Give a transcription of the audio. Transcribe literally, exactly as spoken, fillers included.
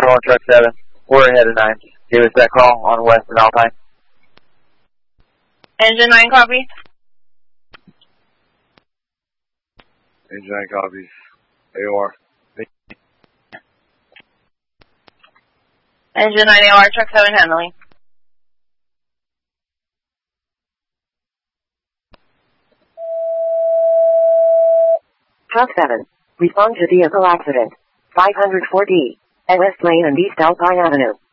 one, truck seven. We're ahead of nine. Give us that call on West and Alpine. Engine nine copy. Engine nine copies. A O R. Engine nine A O R, truck seven handling. Truck seven. Respond to vehicle accident. five oh four D. at West Lane and East Alpine Avenue.